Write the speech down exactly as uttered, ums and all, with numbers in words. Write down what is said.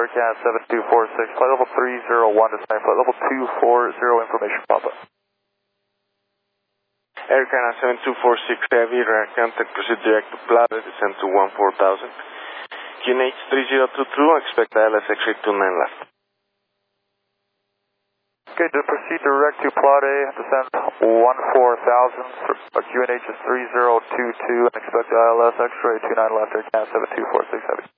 Aircast seven two four six, flight level three zero one, descending flight level two four zero, information Papa. Aircast seven two four six Heavy, rear contact, proceed direct to Plata, descend to one four thousand. Q N H three zero two two, expect I L S X-ray two nine left. Okay, to proceed direct to Plata, descend one four thousand, Q N H is three zero two two, and expect I L S X-ray two nine left, Aircast seven two four six Heavy.